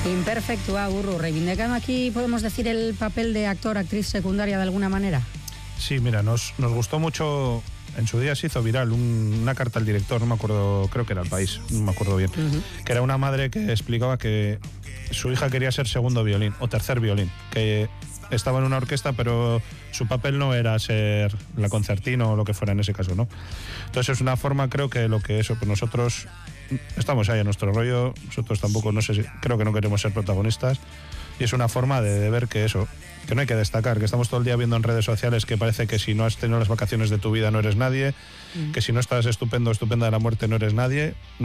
Imperfectua, Urru, reivindicando aquí, podemos decir, el papel de actor, actriz secundaria de alguna manera. Sí, mira, nos gustó mucho. En su día se hizo viral una carta al director, no me acuerdo, creo que era El País, no me acuerdo bien, que era una madre que explicaba que su hija quería ser segundo violín o tercer violín, que estaba en una orquesta, pero su papel no era ser la concertina o lo que fuera en ese caso, ¿no? Entonces es una forma, creo que lo que eso, pues nosotros estamos ahí en nuestro rollo, nosotros tampoco, no sé si, creo que no queremos ser protagonistas, y es una forma de ver que eso, que no hay que destacar, que estamos todo el día viendo en redes sociales que parece que si no has tenido las vacaciones de tu vida no eres nadie, que si no estás estupenda de la muerte no eres nadie.